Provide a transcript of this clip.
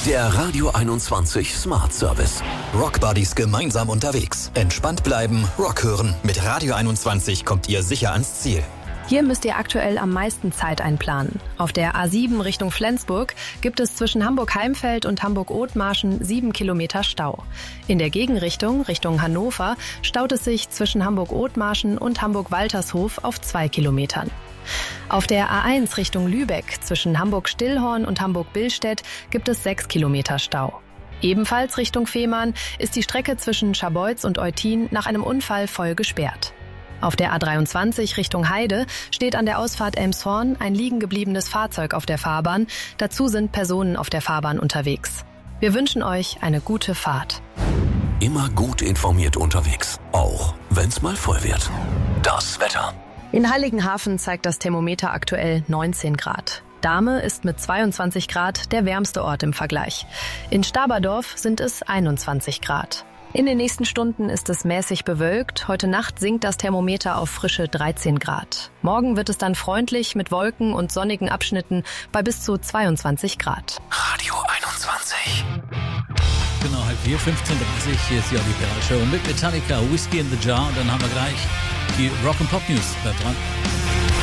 Der Radio 21 Smart Service. Rockbuddies gemeinsam unterwegs. Entspannt bleiben, Rock hören. Mit Radio 21 kommt ihr sicher ans Ziel. Hier müsst ihr aktuell am meisten Zeit einplanen. Auf der A7 Richtung Flensburg gibt es zwischen Hamburg-Heimfeld und Hamburg-Othmarschen 7 Kilometer Stau. In der Gegenrichtung, Richtung Hannover, staut es sich zwischen Hamburg-Othmarschen und Hamburg-Waltershof auf 2 Kilometern. Auf der A1 Richtung Lübeck zwischen Hamburg-Stillhorn und Hamburg-Billstedt gibt es 6 Kilometer Stau. Ebenfalls Richtung Fehmarn ist die Strecke zwischen Scharbeutz und Eutin nach einem Unfall voll gesperrt. Auf der A23 Richtung Heide steht an der Ausfahrt Elmshorn ein liegen gebliebenes Fahrzeug auf der Fahrbahn. Dazu sind Personen auf der Fahrbahn unterwegs. Wir wünschen euch eine gute Fahrt. Immer gut informiert unterwegs, auch wenn's mal voll wird. Das Wetter. In Heiligenhafen zeigt das Thermometer aktuell 19 Grad. Dahme ist mit 22 Grad der wärmste Ort im Vergleich. In Staberdorf sind es 21 Grad. In den nächsten Stunden ist es mäßig bewölkt. Heute Nacht sinkt das Thermometer auf frische 13 Grad. Morgen wird es dann freundlich mit Wolken und sonnigen Abschnitten bei bis zu 22 Grad. Radio 21. Genau, 4:15:30 hier ist die Olli Show mit Metallica, Whiskey in the Jar. Und dann haben wir gleich die Rock and Pop News. Bleibt dran.